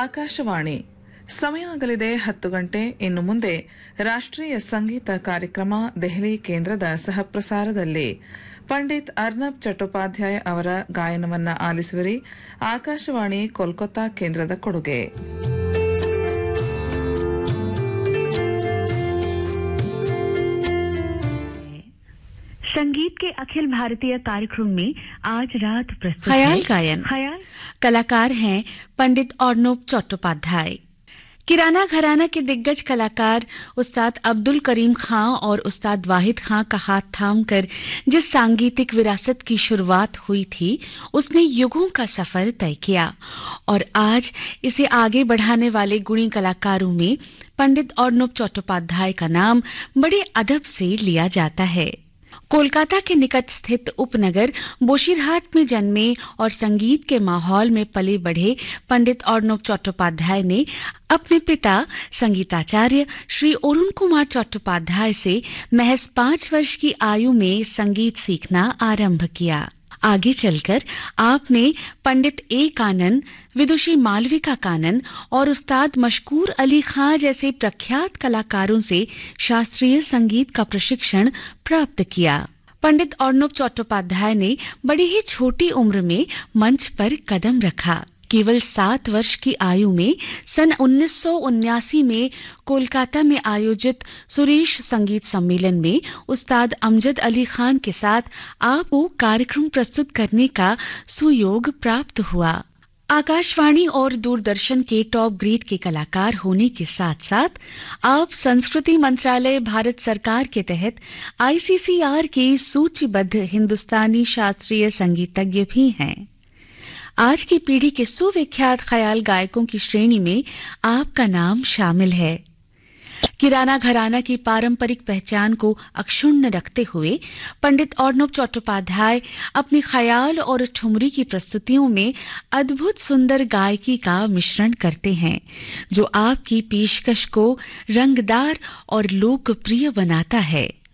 ಆಕಾಶವಾಣಿ ಸಮಯ ಆಗಲಿದೆ 10 ಗಂಟೆ. ಇನ್ನು ಮುಂದೆ ರಾಷ್ಟ್ರೀಯ ಸಂಗೀತ ಕಾರ್ಯಕ್ರಮ ದೆಹಲಿ ಕೇಂದ್ರದ ಸಹಪ್ರಸಾರದಲ್ಲಿ. ಪಂಡಿತ್ ಅರ್ನಬ್ ಚಟ್ಟೋಪಾಧ್ಯಾಯ ಅವರ ಗಾಯನವನ್ನ ಆಲಿಸುವಿರಿ. ಆಕಾಶವಾಣಿ ಕೋಲ್ಕತ್ತಾ ಕೇಂದ್ರದ ಕೊಡುಗೆ. संगीत के अखिल भारतीय कार्यक्रम में आज रात प्रस्तुत ख्याल गायन। कलाकार हैं पंडित अर्नब चट्टोपाध्याय। किराना घराना के दिग्गज कलाकार उस्ताद अब्दुल करीम खां और उस्ताद वाहिद खां का हाथ थामकर जिस सांगीतिक विरासत की शुरुआत हुई थी उसने युगों का सफर तय किया और आज इसे आगे बढ़ाने वाले गुणी कलाकारों में पंडित अर्नब चट्टोपाध्याय का नाम बड़े अदब से लिया जाता है। कोलकाता के निकट स्थित उपनगर बोशीरहाट में जन्मे और संगीत के माहौल में पले बढ़े पंडित अर्नब चट्टोपाध्याय ने अपने पिता संगीताचार्य श्री अरुण कुमार चट्टोपाध्याय से महज 5 वर्ष की आयु में संगीत सीखना आरंभ किया। आगे चलकर आपने पंडित ए कानन, विदुषी मालविका कानन और उस्ताद मशकूर अली खां जैसे प्रख्यात कलाकारों से शास्त्रीय संगीत का प्रशिक्षण प्राप्त किया। पंडित अर्नब चट्टोपाध्याय ने बड़ी ही छोटी उम्र में मंच पर कदम रखा। केवल 7 वर्ष की आयु में सन 1979 में कोलकाता में आयोजित सुरेश संगीत सम्मेलन में उस्ताद अमजद अली खान के साथ आपको कार्यक्रम प्रस्तुत करने का सुयोग प्राप्त हुआ। आकाशवाणी और दूरदर्शन के टॉप ग्रेड के कलाकार होने के साथ साथ आप संस्कृति मंत्रालय भारत सरकार के तहत ICCR के सूचीबद्ध हिंदुस्तानी शास्त्रीय संगीतज्ञ भी हैं। आज की पीढ़ी के सुविख्यात ख्याल गायकों की श्रेणी में आपका नाम शामिल है। किराना घराना की पारंपरिक पहचान को अक्षुण्ण रखते हुए पंडित अर्नब चट्टोपाध्याय अपनी ख्याल और ठुमरी की प्रस्तुतियों में अद्भुत सुंदर गायकी का मिश्रण करते हैं जो आपकी पेशकश को रंगदार और लोकप्रिय बनाता है।